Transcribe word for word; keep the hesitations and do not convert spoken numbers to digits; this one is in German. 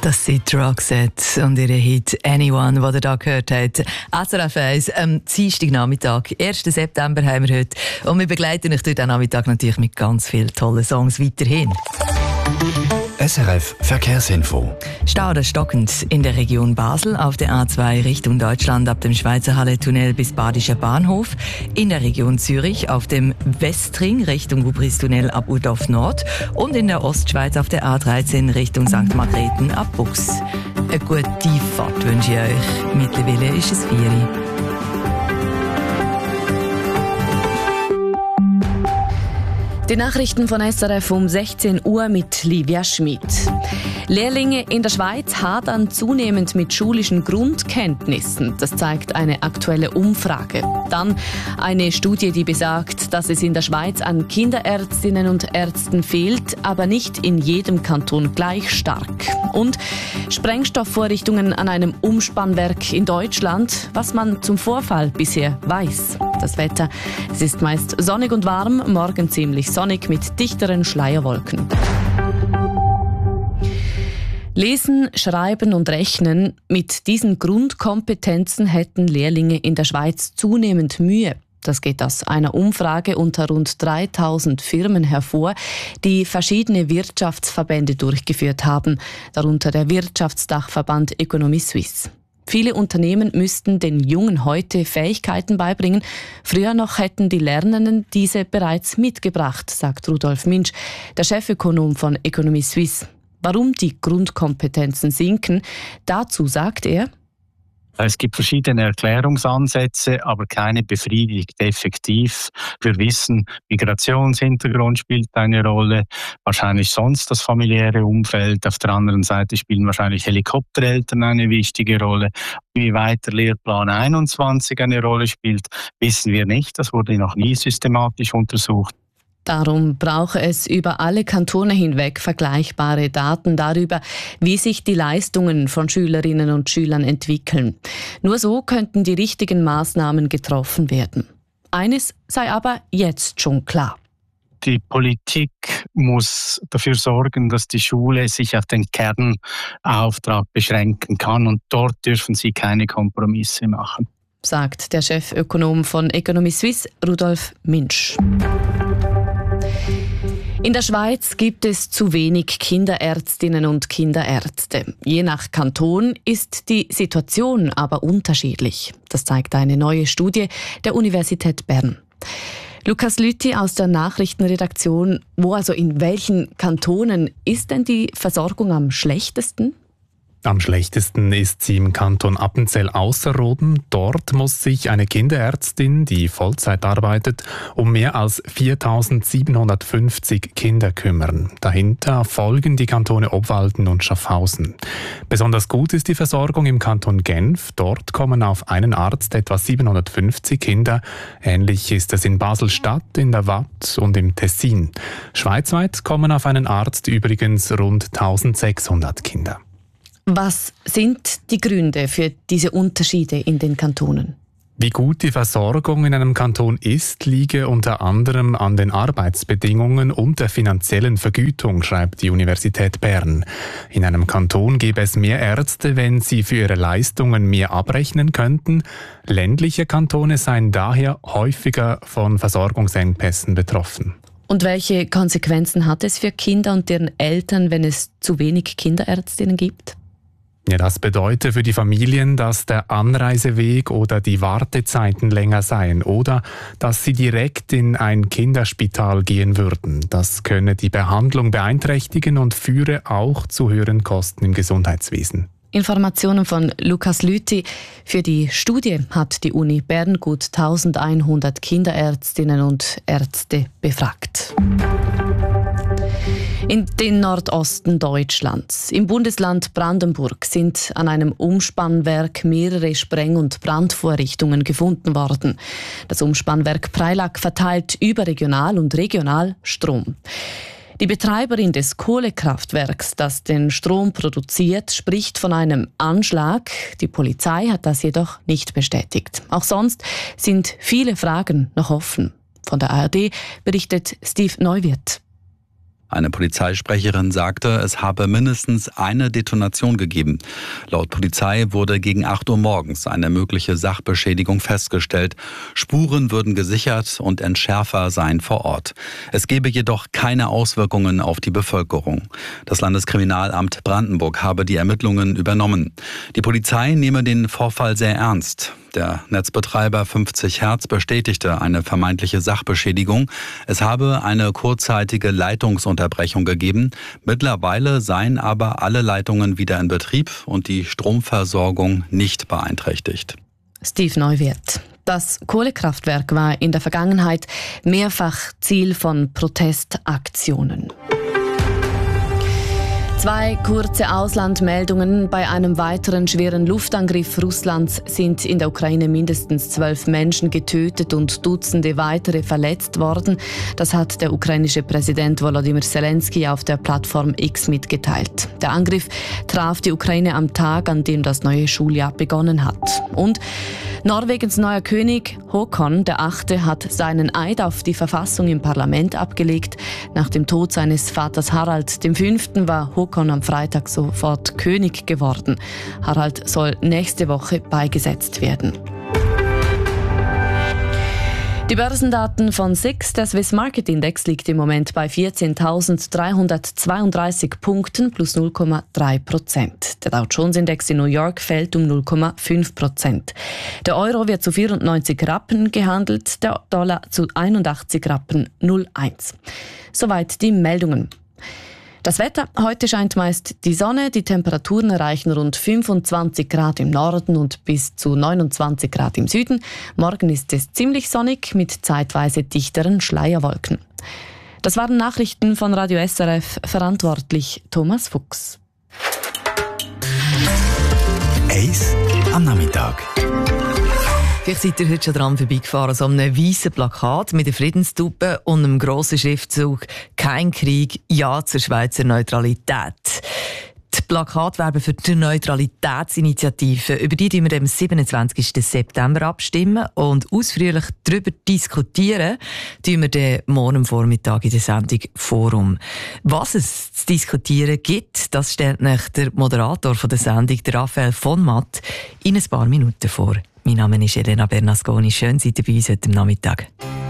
Das sind Roxette und ihre Hit «Anyone», den ihr hier gehört habt. S R F eins am Dienstagnachmittag, ersten September haben wir heute. Und wir begleiten euch durch den Nachmittag natürlich mit ganz vielen tollen Songs weiterhin. S R F Verkehrsinfo. Stau stockend in der Region Basel auf der A zwei Richtung Deutschland ab dem Schweizer Halle-Tunnel bis Badischer Bahnhof. In der Region Zürich auf dem Westring Richtung Wupris-Tunnel ab Urdorf Nord. Und in der Ostschweiz auf der A dreizehn Richtung Sankt Margrethen ab Bux. Eine gute Fahrt wünsche ich euch. Mittlerweile ist es vier. Die Nachrichten von S R F um sechzehn Uhr mit Livia Schmid. Lehrlinge in der Schweiz hadern zunehmend mit schulischen Grundkenntnissen. Das zeigt eine aktuelle Umfrage. Dann eine Studie, die besagt, dass es in der Schweiz an Kinderärztinnen und Ärzten fehlt, aber nicht in jedem Kanton gleich stark. Und Sprengstoffvorrichtungen an einem Umspannwerk in Deutschland, was man zum Vorfall bisher weiß. Das Wetter, es ist meist sonnig und warm, morgen ziemlich sonnig mit dichteren Schleierwolken. Lesen, Schreiben und Rechnen, mit diesen Grundkompetenzen hätten Lehrlinge in der Schweiz zunehmend Mühe. Das geht aus einer Umfrage unter rund dreitausend Firmen hervor, die verschiedene Wirtschaftsverbände durchgeführt haben, darunter der Wirtschaftsdachverband Economy Suisse. Viele Unternehmen müssten den Jungen heute Fähigkeiten beibringen. Früher noch hätten die Lernenden diese bereits mitgebracht, sagt Rudolf Minsch, der Chefökonom von Economy Suisse. Warum die Grundkompetenzen sinken, dazu sagt er: Es gibt verschiedene Erklärungsansätze, aber keine befriedigt effektiv. Wir wissen, Migrationshintergrund spielt eine Rolle, wahrscheinlich sonst das familiäre Umfeld. Auf der anderen Seite spielen wahrscheinlich Helikoptereltern eine wichtige Rolle. Wie weit der Lehrplan einundzwanzig eine Rolle spielt, wissen wir nicht. Das wurde noch nie systematisch untersucht. Darum brauche es über alle Kantone hinweg vergleichbare Daten darüber, wie sich die Leistungen von Schülerinnen und Schülern entwickeln. Nur so könnten die richtigen Maßnahmen getroffen werden. Eines sei aber jetzt schon klar. Die Politik muss dafür sorgen, dass die Schule sich auf den Kernauftrag beschränken kann, und dort dürfen sie keine Kompromisse machen, sagt der Chefökonom von Economy Suisse, Rudolf Minsch. In der Schweiz gibt es zu wenig Kinderärztinnen und Kinderärzte. Je nach Kanton ist die Situation aber unterschiedlich. Das zeigt eine neue Studie der Universität Bern. Lukas Lüthi aus der Nachrichtenredaktion. Wo, also in welchen Kantonen ist denn die Versorgung am schlechtesten? Am schlechtesten ist sie im Kanton Appenzell-Ausserrhoden. Dort muss sich eine Kinderärztin, die Vollzeit arbeitet, um mehr als viertausendsiebenhundertfünfzig Kinder kümmern. Dahinter folgen die Kantone Obwalden und Schaffhausen. Besonders gut ist die Versorgung im Kanton Genf. Dort kommen auf einen Arzt etwa siebenhundertfünfzig Kinder. Ähnlich ist es in Basel-Stadt, in der Waadt und im Tessin. Schweizweit kommen auf einen Arzt übrigens rund eintausendsechshundert Kinder. Was sind die Gründe für diese Unterschiede in den Kantonen? Wie gut die Versorgung in einem Kanton ist, liege unter anderem an den Arbeitsbedingungen und der finanziellen Vergütung, schreibt die Universität Bern. In einem Kanton gäbe es mehr Ärzte, wenn sie für ihre Leistungen mehr abrechnen könnten. Ländliche Kantone seien daher häufiger von Versorgungsengpässen betroffen. Und welche Konsequenzen hat es für Kinder und deren Eltern, wenn es zu wenig Kinderärztinnen gibt? Ja, das bedeutet für die Familien, dass der Anreiseweg oder die Wartezeiten länger seien oder dass sie direkt in ein Kinderspital gehen würden. Das könne die Behandlung beeinträchtigen und führe auch zu höheren Kosten im Gesundheitswesen. Informationen von Lukas Lüthi. Für die Studie hat die Uni Bern gut eintausendeinhundert Kinderärztinnen und Ärzte befragt. In den Nordosten Deutschlands, im Bundesland Brandenburg, sind an einem Umspannwerk mehrere Spreng- und Brandvorrichtungen gefunden worden. Das Umspannwerk Preilack verteilt überregional und regional Strom. Die Betreiberin des Kohlekraftwerks, das den Strom produziert, spricht von einem Anschlag. Die Polizei hat das jedoch nicht bestätigt. Auch sonst sind viele Fragen noch offen. Von der A R D berichtet Steve Neuwirth. Eine Polizeisprecherin sagte, es habe mindestens eine Detonation gegeben. Laut Polizei wurde gegen acht Uhr morgens eine mögliche Sachbeschädigung festgestellt. Spuren würden gesichert und Entschärfer seien vor Ort. Es gebe jedoch keine Auswirkungen auf die Bevölkerung. Das Landeskriminalamt Brandenburg habe die Ermittlungen übernommen. Die Polizei nehme den Vorfall sehr ernst. Der Netzbetreiber fünfzig Hertz bestätigte eine vermeintliche Sachbeschädigung. Es habe eine kurzzeitige Leitungsunterbrechung gegeben. Mittlerweile seien aber alle Leitungen wieder in Betrieb und die Stromversorgung nicht beeinträchtigt. Steve Neuwirth. Das Kohlekraftwerk war in der Vergangenheit mehrfach Ziel von Protestaktionen. Zwei kurze Auslandmeldungen. Bei einem weiteren schweren Luftangriff Russlands sind in der Ukraine mindestens zwölf Menschen getötet und Dutzende weitere verletzt worden. Das hat der ukrainische Präsident Volodymyr Zelensky auf der Plattform X mitgeteilt. Der Angriff traf die Ukraine am Tag, an dem das neue Schuljahr begonnen hat. Und Norwegens neuer König Håkon der Achte hat seinen Eid auf die Verfassung im Parlament abgelegt. Nach dem Tod seines Vaters Harald der Fünfte war Håkon am Freitag sofort König geworden. Harald soll nächste Woche beigesetzt werden. Die Börsendaten von S I X, der Swiss Market Index, liegt im Moment bei vierzehntausenddreihundertzweiunddreißig Punkten plus null Komma drei Prozent. Der Dow Jones Index in New York fällt um null Komma fünf Prozent. Der Euro wird zu vierundneunzig Rappen gehandelt, der Dollar zu einundachtzig Rappen null Komma eins. Soweit die Meldungen. Das Wetter: Heute scheint meist die Sonne, die Temperaturen erreichen rund fünfundzwanzig Grad im Norden und bis zu neunundzwanzig Grad im Süden. Morgen ist es ziemlich sonnig mit zeitweise dichteren Schleierwolken. Das waren Nachrichten von Radio S R F, verantwortlich Thomas Fuchs. Eis am Nachmittag. Vielleicht seid ihr heute schon dran vorbeigefahren, so einem weißen Plakat mit der Friedenstuppe und einem grossen Schriftzug «Kein Krieg, Ja zur Schweizer Neutralität». Die Plakate werben für die Neutralitätsinitiative. Über die stimmen wir am siebenundzwanzigsten September abstimmen und ausführlich darüber diskutieren tun wir dann morgen Vormittag in der Sendung Forum. Was es zu diskutieren gibt, das stellt euch der Moderator von der Sendung, der Raphael von Matt, in ein paar Minuten vor. Mein Name ist Elena Bernasconi. Schön, seid ihr bei uns heute Nachmittag.